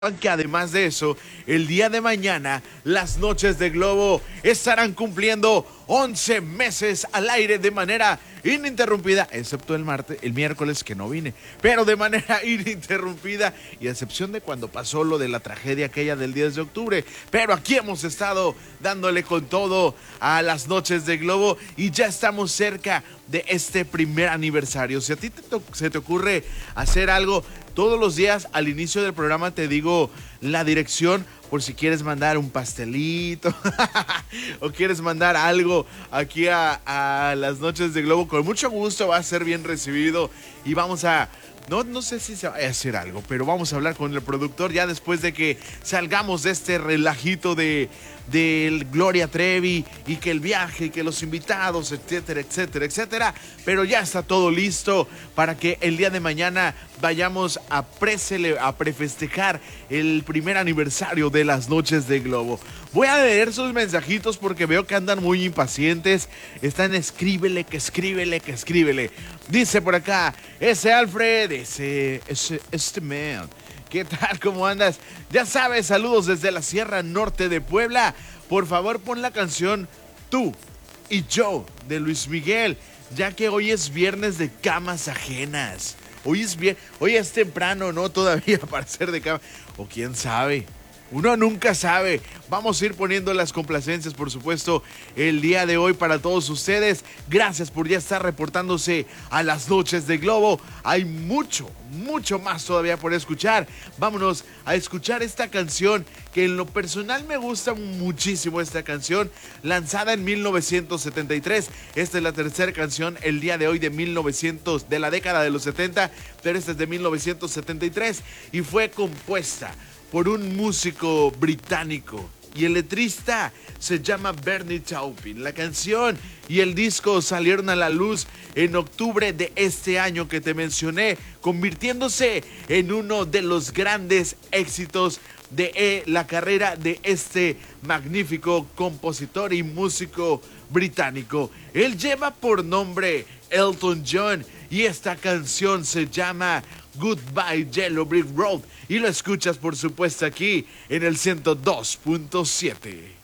que además de eso, el día de mañana, las noches de Globo estarán cumpliendo 11 meses al aire de manera ininterrumpida, excepto el miércoles que no vine, pero de manera ininterrumpida y a excepción de cuando pasó lo de la tragedia aquella del 10 de octubre. Pero aquí hemos estado dándole con todo a las noches de Globo y ya estamos cerca de este primer aniversario. Si a ti se te ocurre hacer algo, todos los días al inicio del programa te digo la dirección por si quieres mandar un pastelito o quieres mandar algo aquí a las noches de Globo. Con mucho gusto va a ser bien recibido y vamos a... No sé si se va a hacer algo, pero vamos a hablar con el productor ya después de que salgamos de este relajito del Gloria Trevi y que el viaje y que los invitados, etcétera, etcétera, etcétera. Pero ya está todo listo para que el día de mañana vayamos a prefestejar el primer aniversario de las noches de Globo. Voy a leer sus mensajitos porque veo que andan muy impacientes. Están escríbele, que escríbele, que escríbele. Dice por acá, ese Alfred, este man. ¿Qué tal? ¿Cómo andas? Ya sabes, saludos desde la Sierra Norte de Puebla. Por favor, pon la canción Tú y Yo de Luis Miguel, ya que hoy es viernes de camas ajenas. Hoy es temprano, ¿no? Todavía para ser de cama. O quién sabe. Uno nunca sabe. Vamos a ir poniendo las complacencias, por supuesto, el día de hoy para todos ustedes. Gracias por ya estar reportándose a las noches de Globo. Hay mucho más todavía por escuchar. Vámonos a escuchar esta canción que en lo personal me gusta muchísimo esta canción, lanzada en 1973. Esta es la tercera canción el día de hoy de la década de los 70, pero esta es de 1973 y fue compuesta por un músico británico y el letrista se llama Bernie Taupin. La canción y el disco salieron a la luz en octubre de este año que te mencioné, convirtiéndose en uno de los grandes éxitos de la carrera de este magnífico compositor y músico británico. Él lleva por nombre Elton John y esta canción se llama Goodbye Yellow Brick Road y lo escuchas por supuesto aquí en el 102.7.